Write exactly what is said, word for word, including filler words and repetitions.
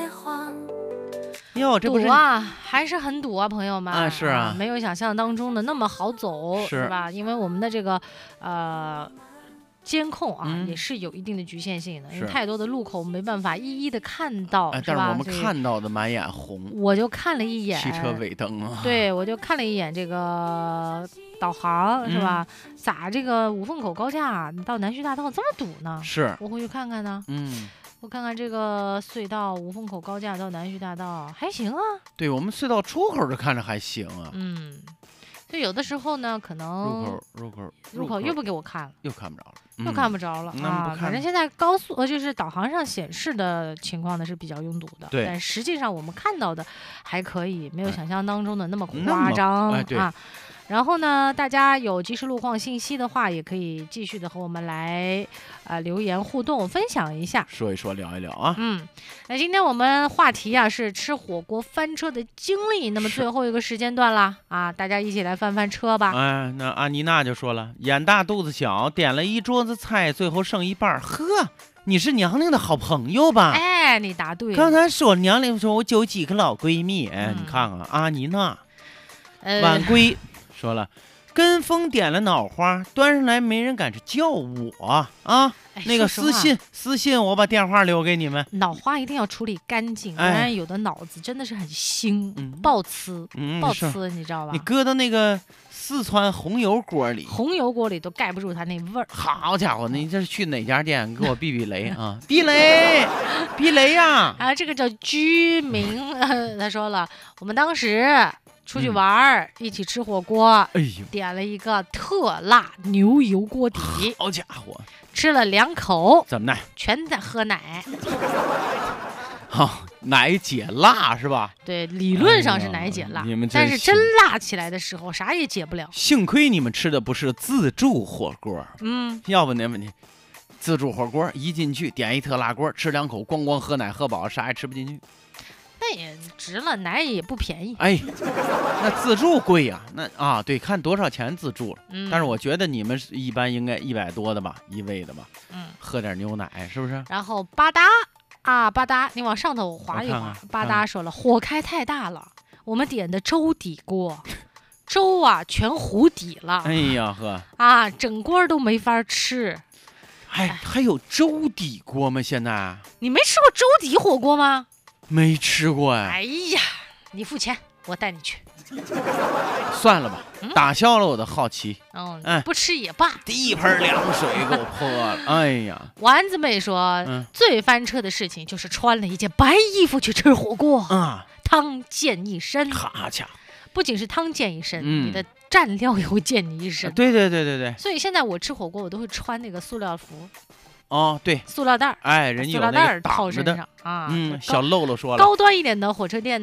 哟，这不是堵啊，还是很堵啊，朋友们啊，是啊， 没有想象当中的那么好走， 是, 是吧？因为我们的这个呃监控啊、 嗯， 也是有一定的局限性的，因为是太多的路口没办法一一的看到， 哎， 是吧？ 但是我们看到的满眼红， 我就看了一眼汽车尾灯啊， 对，我就看了一眼这个导航，是吧？ 嗯、 咋这个五凤口高架到南徐大道这么堵呢？ 是， 我回去看看呢。 嗯。 我看看这个隧道五凤口高架到南徐大道还行啊， 对我们隧道出口就看着还行啊， 嗯，就有的时候呢，可能入口入口入口又不给我看了， 又看不着了， 嗯、又看不着了、 嗯、 啊。反正现在高速呃就是导航上显示的情况呢是比较拥堵的， 对， 但实际上我们看到的还可以，没有想象当中的那么夸张、 哎、对啊。然后呢，大家有即时路况信息的话，也可以继续的和我们来呃留言互动分享一下， 说一说聊一聊啊。 嗯，那今天我们话题啊是吃火锅翻车的经历，那么最后一个时间段啦啊，大家一起来翻翻车吧。 哎，那阿妮娜就说了，眼大肚子小，点了一桌子菜，最后剩一半，呵。你是娘娘的好朋友吧？ 哎，你答对了。 刚才说娘娘说我有几个老闺蜜，哎， 嗯、 你看看阿妮娜， 呃、 晚归。说了，跟风点了脑花，端上来没人敢是叫我啊！ 哎、 那个私信私信我把电话留给你们。 脑花一定要处理干净，不然有的脑子真的是很腥， 嗯、 爆呲， 嗯、 爆呲，你知道吧？ 你搁到那个四川红油锅里， 红油锅里都盖不住它那味儿。 好家伙，你这是去哪家店？给我避避雷啊！避雷，避雷呀！ 啊，这个叫居民，他说了，我们当时。出去玩、嗯、一起吃火锅， 哎呦， 点了一个特辣牛油锅底， 好家伙， 吃了两口， 怎么的？ 全在喝奶。 好、哦，奶解辣是吧？ 对，理论上是奶解辣， 哎、你们但是真辣起来的时候，啥也解不了。 幸亏你们吃的不是自助火锅， 嗯， 要不那么你自助火锅一进去点一特辣锅，吃两口，咣咣喝奶喝饱，啥也吃不进去。 那也值了，奶也不便宜。 哎，那自助贵呀、啊，那啊对，看多少钱自助了。 嗯， 但是我觉得你们一般应该一百多的吧，一位的吧。 嗯， 喝点牛奶是不是？ 然后吧嗒啊吧嗒，你往上头滑一滑，吧嗒说了，火开太大了，我们点的粥底锅，粥啊全糊底了。 哎呀呵， 啊，整锅都没法吃。 哎，还有粥底锅吗？现在你没吃过粥底火锅吗？ 没吃过哎！ 哎呀，你付钱，我带你去。 算了吧，嗯、打消了我的好奇。 嗯，哎、不吃也罢。 第一盆凉水给我泼了，哎呀！ 丸子妹说，嗯、最翻车的事情就是穿了一件白衣服去吃火锅， 啊、 嗯，汤溅一身。 好家伙， 不仅是汤溅一身， 嗯、 你的蘸料也会溅你一身。 啊、对对对对对。 所以现在我吃火锅，我都会穿那个塑料服。 哦，对， 塑料袋， 哎，人家有那个套身上啊， 嗯，小露露说了， 高端一点的火车店。